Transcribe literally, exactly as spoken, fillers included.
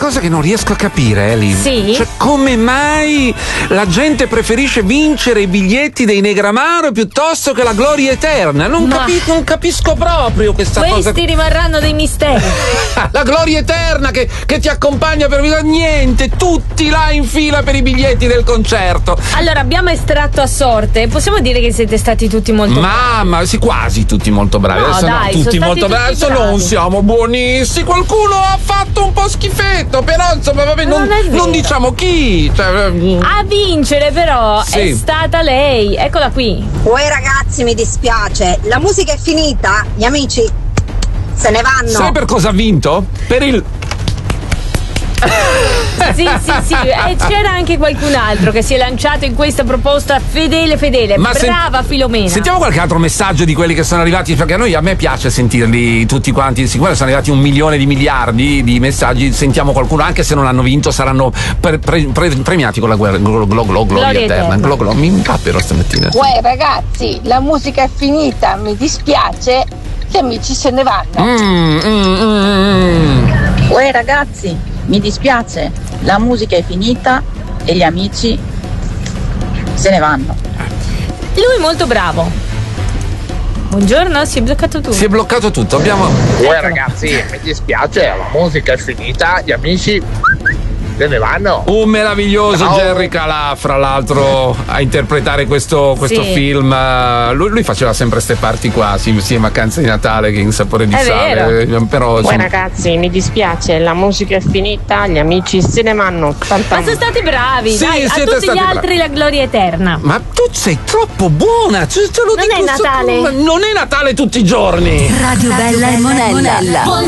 cosa che non riesco a capire, Eli. Sì? Cioè, come mai la gente preferisce vincere i biglietti dei Negramaro piuttosto che la gloria eterna? Non, Ma... capi- non capisco proprio questa Questi cosa. Questi rimarranno dei misteri. La gloria eterna che, che ti accompagna per vita. Niente, tutti là in fila per i biglietti del concerto. Allora, abbiamo estratto a sorte. Possiamo dire che siete stati tutti molto Mamma, bravi? sì, quasi tutti molto bravi. No, Adesso dai, no, sono tutti stati molto tutti bravi. Adesso bravi. non siamo buonissimi. Qualcuno ha fatto un po' schifetto, però insomma, vabbè, non, non, è vero. non diciamo chi. Cioè, a vincere, però, sì. è stata lei. Eccola qui. Uè, ragazzi, mi dispiace. La musica è finita. Gli amici se ne vanno. Sai per cosa ha vinto? Per il. Sì, sì, sì. E c'era anche qualcun altro che si è lanciato in questa proposta fedele, fedele. Ma Brava sen- Filomena. Sentiamo qualche altro messaggio di quelli che sono arrivati, perché a noi, a me piace sentirli tutti quanti. Siccome sono arrivati un milione di miliardi di messaggi, sentiamo qualcuno, anche se non hanno vinto, saranno pre- pre- pre- premiati con la guerra. Glo, glo, glo, gloria Gloria eterna. eterna. Glo, glo. Mi incappero stamattina. Uè ragazzi, la musica è finita, mi dispiace, gli amici se ne vanno. Mm, mm, mm. Uè ragazzi, mi dispiace, la musica è finita e gli amici se ne vanno. Lui è molto bravo. Buongiorno, si è bloccato tutto. Si è bloccato tutto. Abbiamo. Uè ragazzi, mi dispiace, la musica è finita, gli amici se ne vanno. Un meraviglioso Ciao. Jerry Calà, fra l'altro, a interpretare questo, questo Sì. film. Lui, lui faceva sempre ste parti qua, sia in Vacanze di Natale che in Sapore di È Sale. Però, Uè insomma, ragazzi, mi dispiace, la musica è finita, gli amici se ne vanno. Tam tam. Ma sono stati bravi, Sì, dai, a siete tutti stati gli altri bravi. la gloria eterna. ma tu sei troppo buona, te te lo Non dico è Natale? so- non è Natale tutti i giorni. Radio Bella e Monella.